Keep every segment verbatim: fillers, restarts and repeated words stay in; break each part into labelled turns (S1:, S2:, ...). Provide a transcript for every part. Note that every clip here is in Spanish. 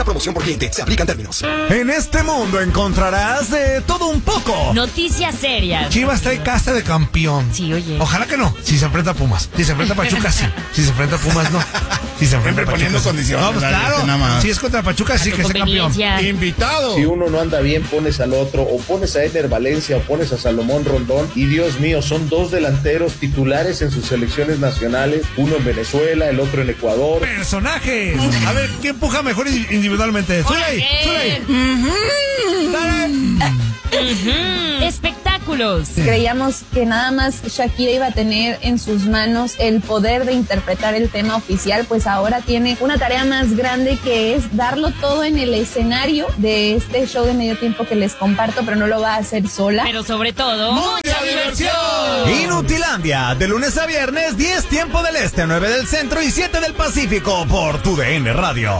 S1: Promoción por cliente. Se aplican términos.
S2: En este mundo encontrarás de todo un poco.
S3: Noticias serias.
S4: Chivas trae casta de campeón.
S3: Sí, oye.
S4: Ojalá que no. Si se enfrenta a Pumas. Si se enfrenta a Pachuca, sí. Si se enfrenta a Pumas, no. Si se enfrenta a Pachuca,
S5: poniendo
S4: sí.
S5: condiciones.
S4: No, pues claro.
S5: Nada más.
S4: Si es contra Pachuca, sí que sea campeón.
S5: Invitado.
S6: Si uno no anda bien, pones al otro. O pones a Eder Valencia o pones a Salomón Rondón. Y Dios mío, son dos delanteros titulares en sus selecciones nacionales. Uno en Venezuela, el otro en Ecuador.
S4: Personajes. A ver, ¿quién empuja mejor individualmente? ¡Zuley! ¡Zuley!
S3: Uh-huh.
S4: ¡Dale!
S3: Uh-huh. Espectáculos.
S7: Creíamos que nada más Shakira iba a tener en sus manos el poder de interpretar el tema oficial, pues ahora tiene una tarea más grande, que es darlo todo en el escenario de este show de medio tiempo que les comparto, pero no lo va a hacer sola.
S3: Pero sobre todo,
S2: ¡mucha diversión! Inutilandia, de lunes a viernes, diez tiempo del este, nueve del centro y siete del Pacífico, por tu D N Radio.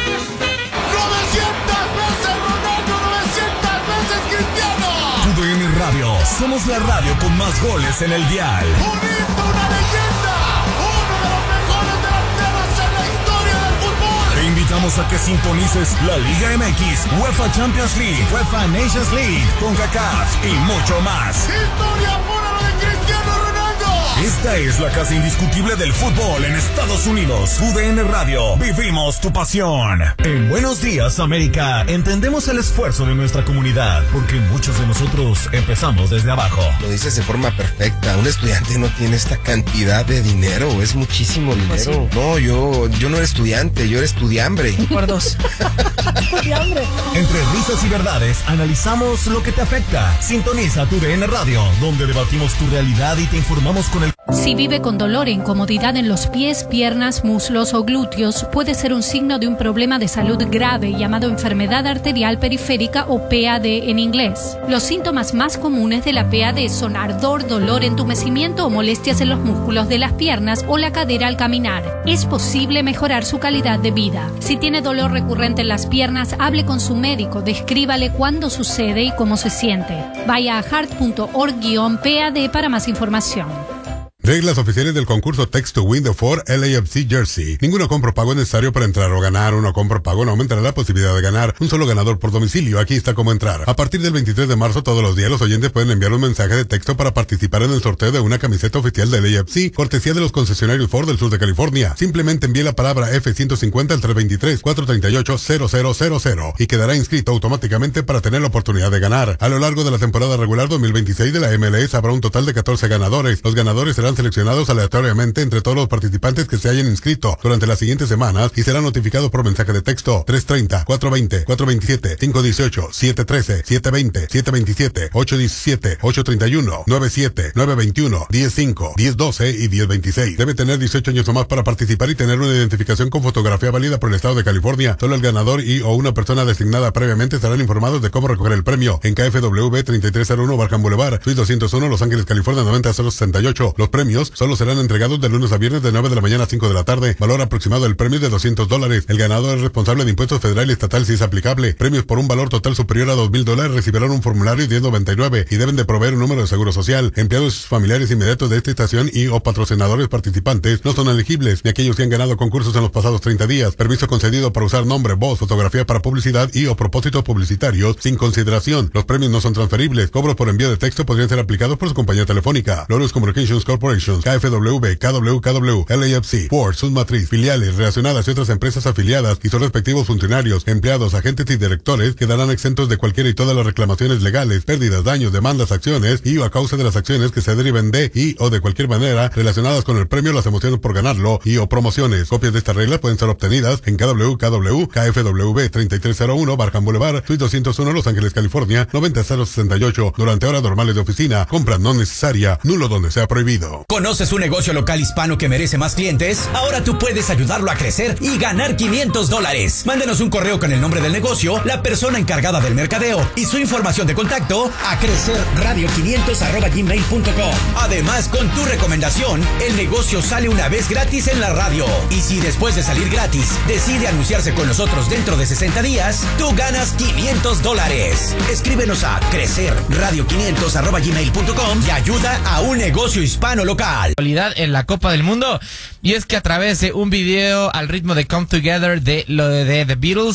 S5: novecientas veces Ronaldo, novecientas veces Cristiano.
S2: Tu D N Radio, somos la radio con más goles en el dial.
S5: Un hito, una leyenda, uno de los mejores delanteros en la historia del fútbol.
S2: Te invitamos a que sintonices la Liga M X, UEFA Champions League, UEFA Nations League, CONCACAF y mucho más.
S5: Historia pura lo de Cristiano Ronaldo.
S2: Esta es la casa indiscutible del fútbol en Estados Unidos. U D N Radio, vivimos tu pasión. En Buenos Días, América, entendemos el esfuerzo de nuestra comunidad, porque muchos de nosotros empezamos desde abajo.
S8: Lo dices de forma perfecta. Un estudiante no tiene esta cantidad de dinero, es muchísimo dinero. Pues sí. No, yo, yo no era estudiante, yo era estudiambre.
S3: Por dos.
S7: Estudiambre.
S2: Entre risas y verdades, analizamos lo que te afecta. Sintoniza tu D N Radio, donde debatimos tu realidad y te informamos con el...
S9: Si vive con dolor e incomodidad en los pies, piernas, muslos o glúteos, puede ser un signo de un problema de salud grave llamado enfermedad arterial periférica o P A D en inglés. Los síntomas más comunes de la P A D son ardor, dolor, entumecimiento o molestias en los músculos de las piernas o la cadera al caminar. Es posible mejorar su calidad de vida. Si tiene dolor recurrente en las piernas, hable con su médico, descríbale cuándo sucede y cómo se siente. Vaya a heart punto org guión P A D para más información.
S10: Reglas oficiales del concurso Text to Win de Ford L A F C Jersey. Ninguno compro pago es necesario para entrar o ganar. Uno compro pago no aumentará la posibilidad de ganar. Un solo ganador por domicilio. Aquí está cómo entrar. A partir del veintitrés de marzo, todos los días los oyentes pueden enviar un mensaje de texto para participar en el sorteo de una camiseta oficial del L A F C, cortesía de los concesionarios Ford del sur de California. Simplemente envíe la palabra F ciento cincuenta al tres dos tres, cuatro tres ocho, cero cero cero cero y quedará inscrito automáticamente para tener la oportunidad de ganar. A lo largo de la temporada regular dos mil veintiséis de la M L S habrá un total de catorce ganadores. Los ganadores serán seleccionados aleatoriamente entre todos los participantes que se hayan inscrito durante las siguientes semanas y serán notificados por mensaje de texto tres treinta, cuatro veinte, cuatro veintisiete, cinco dieciocho, siete trece, siete veinte, siete veintisiete, ocho diecisiete, ocho treinta y uno, nueve siete, nueve veintiuno, diez cinco, diez doce y diez veintiséis. Debe tener dieciocho años o más para participar y tener una identificación con fotografía válida por el estado de California. Solo el ganador y o una persona designada previamente estarán informados de cómo recoger el premio en K F W B treinta y tres cero uno Barham Boulevard, Suite doscientos uno, Los Ángeles, California noventa cero sesenta y ocho. Los premios solo serán entregados de lunes a viernes de nueve de la mañana a cinco de la tarde. Valor aproximado del premio de doscientos dólares. El ganador es responsable de impuestos federal y estatal si es aplicable. Premios por un valor total superior a dos mil dólares recibirán un formulario diez noventa y nueve y deben de proveer un número de seguro social. Empleados familiares inmediatos de esta estación y o patrocinadores participantes no son elegibles, ni aquellos que han ganado concursos en los pasados treinta días. Permiso concedido para usar nombre, voz, fotografía para publicidad y o propósitos publicitarios sin consideración. Los premios no son transferibles. Cobros por envío de texto podrían ser aplicados por su compañía telefónica. Lotus Communications Corporation, K F W B, K W K W, L A F C, Ford, sus matriz, filiales, relacionadas y otras empresas afiliadas y sus respectivos funcionarios, empleados, agentes y directores quedarán exentos de cualquiera y todas las reclamaciones legales, pérdidas, daños, demandas, acciones y o a causa de las acciones que se deriven de y o de cualquier manera relacionadas con el premio, las emociones por ganarlo y o promociones. Copias de estas reglas pueden ser obtenidas en K W K W, K F W B treinta y tres cero uno Barham Boulevard, Suite doscientos uno, Los Ángeles, California noventa cero sesenta y ocho durante horas normales de oficina. Compra no necesaria, nulo donde sea prohibido.
S11: ¿Conoces un negocio local hispano que merece más clientes? Ahora tú puedes ayudarlo a crecer y ganar quinientos dólares. Mándenos un correo con el nombre del negocio, la persona encargada del mercadeo y su información de contacto a crecerradio quinientos arroba gmail punto com. Además, con tu recomendación, el negocio sale una vez gratis en la radio. Y si después de salir gratis decide anunciarse con nosotros dentro de sesenta días, tú ganas quinientos dólares. Escríbenos a crecerradio quinientos arroba gmail punto com y ayuda a un negocio hispano local.
S12: En la Copa del Mundo, y es que a través de un video al ritmo de Come Together de lo de, de The Beatles,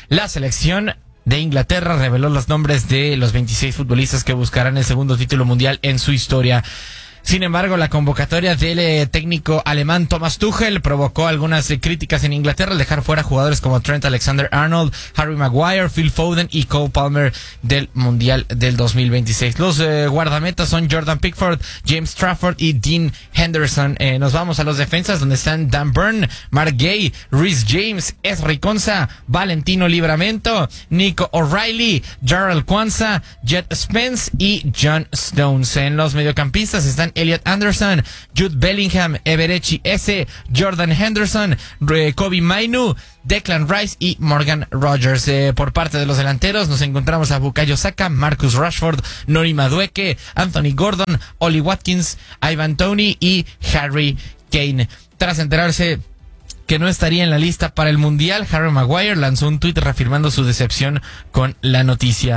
S12: La selección de Inglaterra reveló los nombres de los veintiséis futbolistas que buscarán el segundo título mundial en su historia. Sin embargo, la convocatoria del eh, técnico alemán Thomas Tuchel provocó algunas eh, críticas en Inglaterra al dejar fuera jugadores como Trent Alexander-Arnold, Harry Maguire, Phil Foden y Cole Palmer del Mundial del dos mil veintiséis. Los eh, guardametas son Jordan Pickford, James Trafford y Dean Henderson. Eh, nos vamos a los defensas donde están Dan Burn, Mark Gay, Reece James, Ezri Konsa, Valentino Livramento, Nico O'Reilly, Jarrell Kwanzaa, Jet Spence y John Stones. En los mediocampistas están Elliot Anderson, Jude Bellingham, Eberechi Eze, Jordan Henderson, Kobbie Mainoo, Declan Rice y Morgan Rogers. Eh, por parte de los delanteros nos encontramos a Bukayo Saka, Marcus Rashford, Noni Madueke, Anthony Gordon, Oli Watkins, Ivan Toney y Harry Kane. Tras enterarse que no estaría en la lista para el Mundial, Harry Maguire lanzó un tuit reafirmando su decepción con la noticia.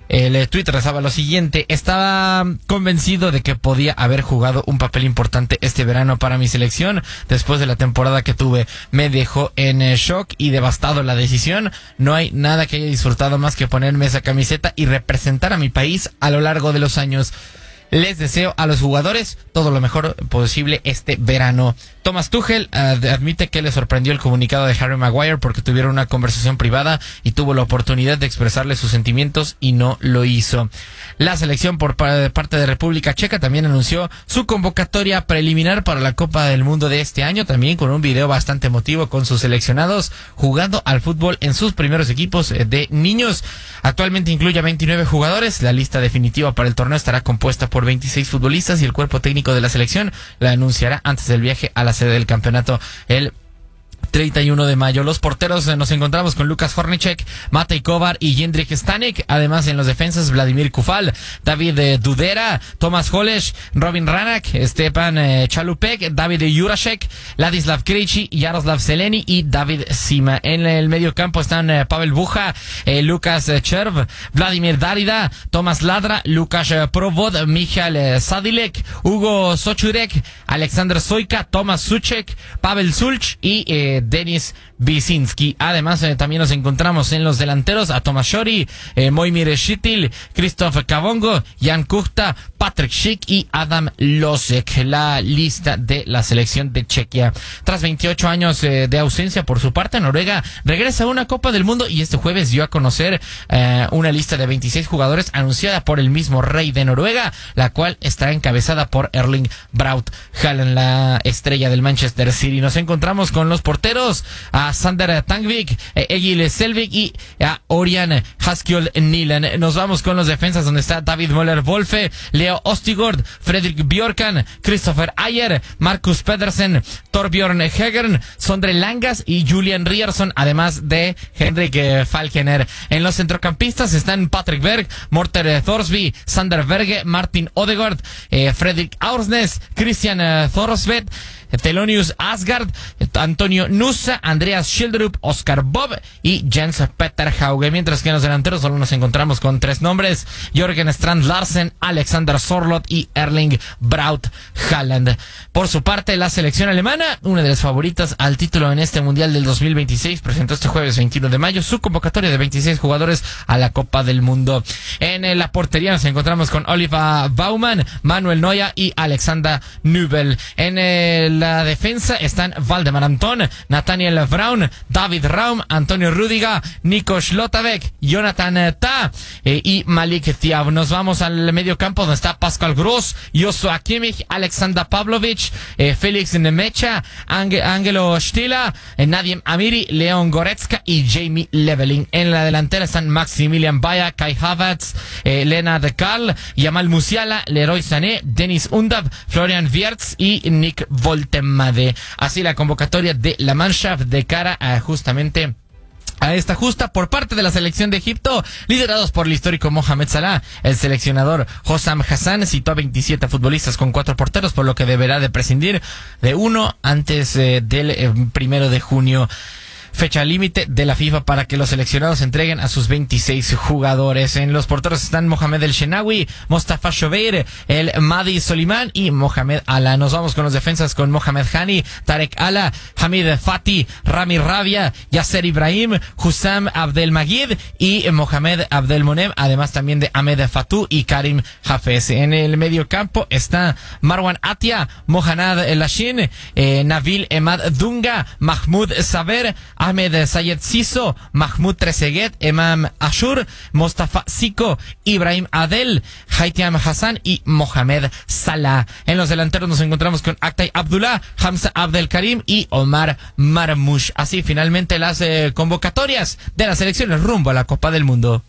S12: El tuit rezaba lo siguiente: estaba convencido de que podía haber jugado un papel importante este verano para mi selección. Después de la temporada que tuve, me dejó en shock y devastado la decisión. No hay nada que haya disfrutado más que ponerme esa camiseta y representar a mi país a lo largo de los años. Les deseo a los jugadores todo lo mejor posible este verano. Thomas Tuchel uh, admite que le sorprendió el comunicado de Harry Maguire porque tuvieron una conversación privada y tuvo la oportunidad de expresarle sus sentimientos y no lo hizo. La selección por parte de República Checa también anunció su convocatoria preliminar para la Copa del Mundo de este año, también con un video bastante emotivo con sus seleccionados jugando al fútbol en sus primeros equipos de niños. Actualmente incluye a veintinueve jugadores. La lista definitiva para el torneo estará compuesta por veintiséis futbolistas y el cuerpo técnico de la selección la anunciará antes del viaje a la sede del campeonato el treinta y uno de mayo. Los porteros eh, nos encontramos con Lukas Hornicek, Matej Kovar y Jendrik Stanek. Además en los defensas Vladimir Kufal, David eh, Dudera, Tomas Holeš, Robin Ranak, Stepan eh, Chalupek, David Jurasek, Ladislav Krejci, Jaroslav Zeleny y David Sima. En el medio campo están eh, Pavel Bucha, eh, Lukas eh, Cherv, Vladimir Darida, Tomas Ladra, Lukas eh, Provod, Michal eh, Sadilek, Hugo Sochurek, Alexander Soyka, Tomas Suchek, Pavel Sulch y eh, Denis Visinski. Además eh, también nos encontramos en los delanteros a Tomas Shori, eh, Moimir Shitil, Krzysztof Kawongo, Jan Kuchta, Patrick Schick y Adam Losek. La lista de la selección de Chequia. Tras veintiocho años eh, de ausencia por su parte, Noruega regresa a una Copa del Mundo y este jueves dio a conocer eh, una lista de veintiséis jugadores anunciada por el mismo rey de Noruega, la cual está encabezada por Erling Braut Haaland, la estrella del Manchester City. Nos encontramos con los porteros a Sander Tangvik, Egil Selvik y a Orian Haskell Nilen. Nos vamos con los defensas donde está David Möller-Wolfe, Leo Ostigord, Fredrik Bjorkan, Christopher Ayer, Marcus Pedersen, Torbjörn Hegern, Sondre Langas y Julian Ryerson, además de Henrik Falkener. En los centrocampistas están Patrick Berg, Morten Thorsby, Sander Berge, Martin Odegaard, eh, Fredrik Aursnes, Christian eh, Thorsvedt, Thelonious Asgard, Antonio Nusa, Andreas Schildrup, Oscar Bob y Jens Petter Hauge. Mientras que en los delanteros solo nos encontramos con tres nombres: Jørgen Strand Larsen, Alexander Sorloth y Erling Braut Haaland. Por su parte, la selección alemana, una de las favoritas al título en este Mundial del dos mil veintiséis, presentó este jueves veintiuno de mayo su convocatoria de veintiséis jugadores a la Copa del Mundo. En la portería nos encontramos con Oliver Baumann, Manuel Neuer y Alexander Nübel. En el la defensa están Valdemar Anton, Nathaniel Braun, David Raum, Antonio Rüdiger, Nico Schlotterbeck, Jonathan Tah eh, y Malik Thiaw. Nos vamos al medio campo donde está Pascal Gross, Joshua Kimmich, Alexander Pavlovic, eh, Felix Nemecha, Ange, Angelo Stiller, eh, Nadim Amiri, Leon Goretzka y Jamie Leveling. En la delantera están Maximilian Bayer, Kai Havertz, eh, Leonard Karl, Yamal Musiala, Leroy Sané, Dennis Undav, Florian Wirtz y Nick Woltemade. Así la convocatoria de la Mannschaft de cara a justamente a esta justa por parte de la selección de Egipto, liderados por el histórico Mohamed Salah. El seleccionador Hossam Hassan citó a veintisiete futbolistas con cuatro porteros, por lo que deberá de prescindir de uno antes eh, del eh, primero de junio. fecha límite de la FIFA para que los seleccionados entreguen a sus veintiséis jugadores. En los porteros están Mohamed El Shenawi, Mostafa Shobeir, el Madi Soliman y Mohamed Ala. Nos vamos con los defensas con Mohamed Hani, Tarek Ala, Hamid Fati, Rami Rabia, Yasser Ibrahim, Hussam Abdelmagid y Mohamed Abdelmonem, además también de Ahmed Fatou y Karim Hafez. En el medio campo está Marwan Atia, Mohanad Lashin, eh, Nabil Emad Dunga, Mahmoud Saber, Ahmed Sayed Siso, Mahmoud Trezeguet, Emam Ashur, Mostafa Siko, Ibrahim Adel, Haitiam Hassan y Mohamed Salah. En los delanteros nos encontramos con Aktay Abdullah, Hamza Abdel Karim y Omar Marmoush. Así finalmente las eh, convocatorias de las selecciones rumbo a la Copa del Mundo.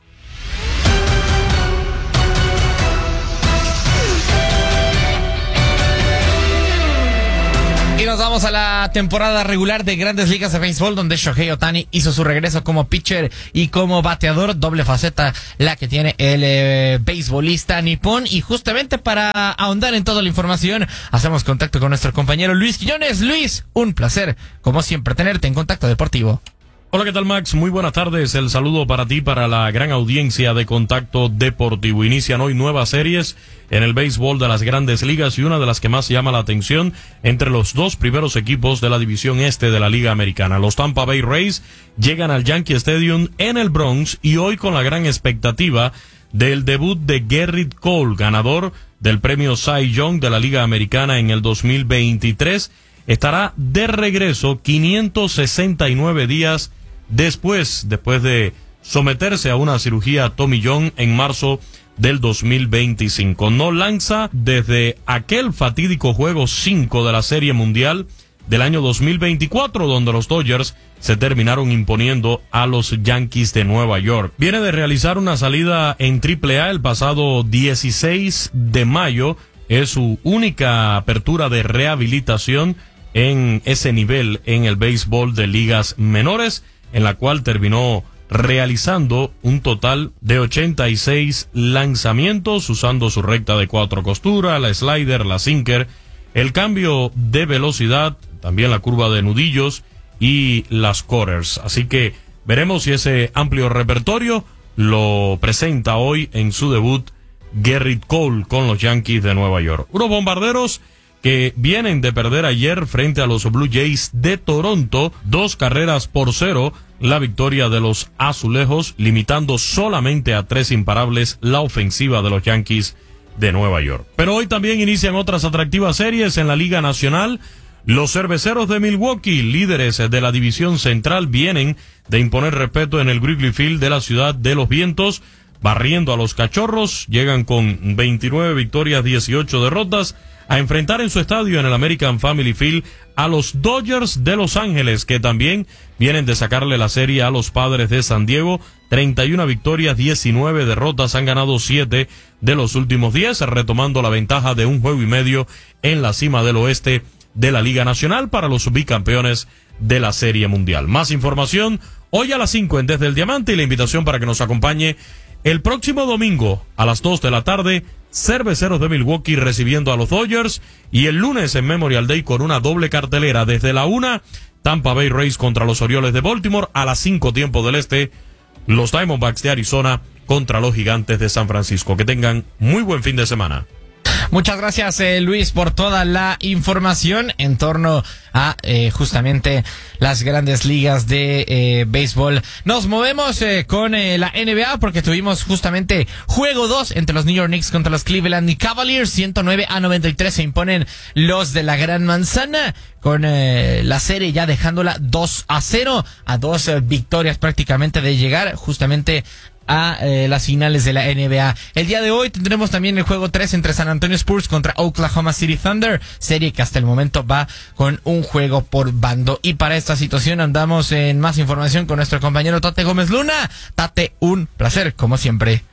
S12: Y nos vamos a la temporada regular de Grandes Ligas de Béisbol, donde Shohei Ohtani hizo su regreso como pitcher y como bateador, doble faceta la que tiene el eh, beisbolista nipón. Y justamente para ahondar en toda la información, hacemos contacto con nuestro compañero Luis Quiñones. Luis, un placer, como siempre, tenerte en Contacto Deportivo.
S13: Hola, ¿qué tal, Max? Muy buenas tardes. El saludo para ti, para la gran audiencia de Contacto Deportivo. Inician hoy nuevas series en el béisbol de las Grandes Ligas y una de las que más llama la atención entre los dos primeros equipos de la división este de la Liga Americana. Los Tampa Bay Rays llegan al Yankee Stadium en el Bronx y hoy con la gran expectativa del debut de Gerrit Cole, ganador del premio Cy Young de la Liga Americana en el dos mil veintitrés. Estará de regreso quinientos sesenta y nueve días después, después de someterse a una cirugía Tommy John en marzo del dos mil veinticinco. No lanza desde aquel fatídico juego cinco de la Serie Mundial del año dos mil veinticuatro, donde los Dodgers se terminaron imponiendo a los Yankees de Nueva York. Viene de realizar una salida en triple A el pasado dieciséis de mayo. Es su única apertura de rehabilitación en ese nivel en el béisbol de ligas menores, en la cual terminó realizando un total de ochenta y seis lanzamientos, usando su recta de cuatro costuras, la slider, la sinker, el cambio de velocidad, también la curva de nudillos y las cutters. Así que veremos si ese amplio repertorio lo presenta hoy en su debut Gerrit Cole con los Yankees de Nueva York. Unos bombarderos que vienen de perder ayer frente a los Blue Jays de Toronto, dos carreras por cero, la victoria de los azulejos, limitando solamente a tres imparables la ofensiva de los Yankees de Nueva York. Pero hoy también inician otras atractivas series en la Liga Nacional. Los Cerveceros de Milwaukee, líderes de la división central, vienen de imponer respeto en el Wrigley Field de la Ciudad de los Vientos, barriendo a los Cachorros. Llegan con veintinueve victorias, dieciocho derrotas, a enfrentar en su estadio en el American Family Field a los Dodgers de Los Ángeles, que también vienen de sacarle la serie a los Padres de San Diego. treinta y una victorias, diecinueve derrotas, han ganado siete de los últimos diez, retomando la ventaja de un juego y medio en la cima del oeste de la Liga Nacional para los bicampeones de la Serie Mundial. Más información hoy a las cinco en Desde el Diamante, y la invitación para que nos acompañe el próximo domingo a las dos de la tarde, Cerveceros de Milwaukee recibiendo a los Dodgers, y el lunes en Memorial Day con una doble cartelera desde la una, Tampa Bay Rays contra los Orioles de Baltimore, a las cinco tiempo del este, los Diamondbacks de Arizona contra los Gigantes de San Francisco. Que tengan muy buen fin de semana.
S12: Muchas gracias, eh, Luis, por toda la información en torno a eh, justamente las Grandes Ligas de eh, béisbol. Nos movemos eh, con eh, la N B A, porque tuvimos justamente juego dos entre los New York Knicks contra los Cleveland Cavaliers. ciento nueve a noventa y tres se imponen los de la Gran Manzana, con eh, la serie ya dejándola dos a cero, a dos eh, victorias prácticamente de llegar justamente a eh, las finales de la N B A. El día de hoy tendremos también el juego tres entre San Antonio Spurs contra Oklahoma City Thunder, serie que hasta el momento va con un juego por bando. Y para esta situación andamos en más información con nuestro compañero Tate Gómez Luna. Tate, un placer, como siempre.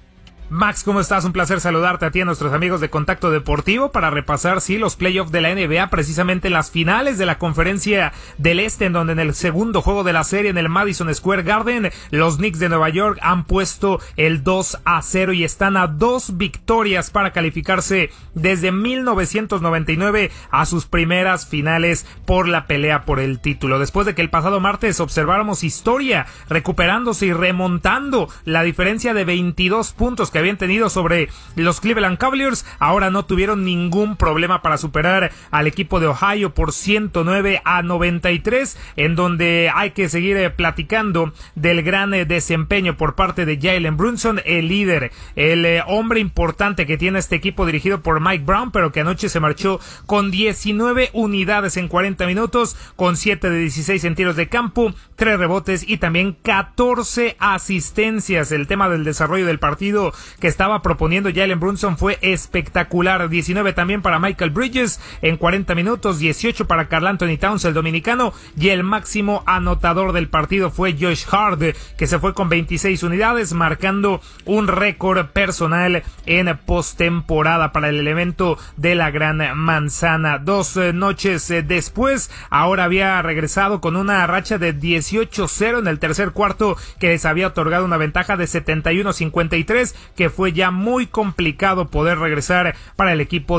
S14: Max, ¿cómo estás? Un placer saludarte a ti y a nuestros amigos de Contacto Deportivo para repasar, sí, los playoffs de la N B A, precisamente las finales de la Conferencia del Este, en donde en el segundo juego de la serie en el Madison Square Garden, los Knicks de Nueva York han puesto el dos a cero y están a dos victorias para calificarse desde mil novecientos noventa y nueve a sus primeras finales por la pelea por el título. Después de que el pasado martes observáramos historia recuperándose y remontando la diferencia de veintidós puntos que habían tenido sobre los Cleveland Cavaliers, ahora no tuvieron ningún problema para superar al equipo de Ohio por ciento nueve a noventa y tres, en donde hay que seguir eh, platicando del gran eh, desempeño por parte de Jalen Brunson, el líder, el eh, hombre importante que tiene este equipo dirigido por Mike Brown, pero que anoche se marchó con diecinueve unidades en cuarenta minutos, con siete de dieciséis en tiros de campo, tres rebotes y también catorce asistencias. El tema del desarrollo del partido que estaba proponiendo Jalen Brunson fue espectacular. diecinueve también para Michael Bridges en cuarenta minutos, dieciocho para Karl Anthony Towns, el dominicano, y el máximo anotador del partido fue Josh Hart, que se fue con veintiséis unidades, marcando un récord personal en postemporada para el elemento de la Gran Manzana. Dos eh, noches eh, después, ahora había regresado con una racha de dieciocho cero en el tercer cuarto, que les había otorgado una ventaja de setenta y uno a cincuenta y tres, que fue ya muy complicado poder regresar para el equipo